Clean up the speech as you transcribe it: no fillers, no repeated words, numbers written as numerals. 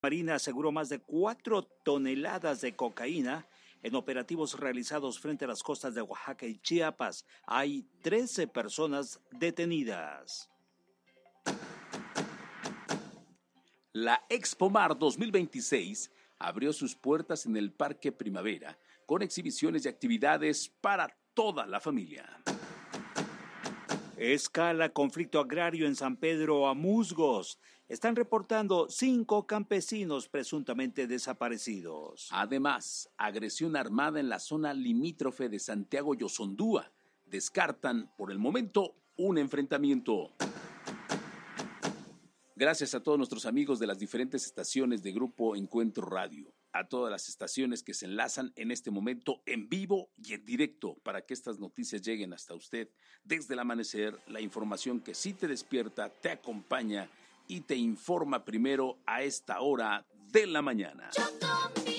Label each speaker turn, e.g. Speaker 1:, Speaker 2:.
Speaker 1: Marina aseguró más de 4 toneladas de cocaína en operativos realizados frente a las costas de Oaxaca y Chiapas. Hay 13 personas detenidas.
Speaker 2: La Expomar 2026 abrió sus puertas en el Parque Primavera con exhibiciones y actividades para toda la familia.
Speaker 1: Escala conflicto agrario en San Pedro Amusgos. Están reportando 5 campesinos presuntamente desaparecidos.
Speaker 2: Además, agresión armada en la zona limítrofe de Santiago Yoxondúa. Descartan, por el momento, un enfrentamiento. Gracias a todos nuestros amigos de las diferentes estaciones de Grupo Encuentro Radio, a todas las estaciones que se enlazan en este momento en vivo y en directo para que estas noticias lleguen hasta usted desde el amanecer, la información que sí te despierta, te acompaña y te informa primero a esta hora de la mañana.